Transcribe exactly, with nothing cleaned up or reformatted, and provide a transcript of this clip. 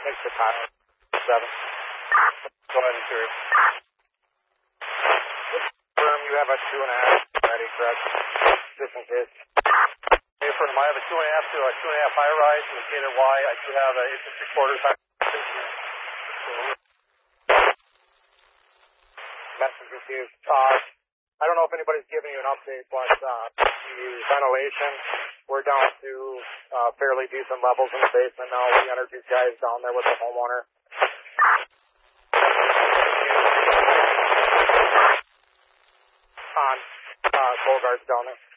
Makes the time. Seven. Go ahead and clear. Confirm you have a two and a half ready, correct? Just in case. Okay, for I have a two and a half to a two and a half high rise, indicator Y. I do have a eight and three quarters high. Message received. Uh, I don't know if anybody's giving you an update, but uh, the ventilation, we're down to uh, fairly decent levels in the basement now. The energy guys down there with the homeowner. On uh, Colgard's down there.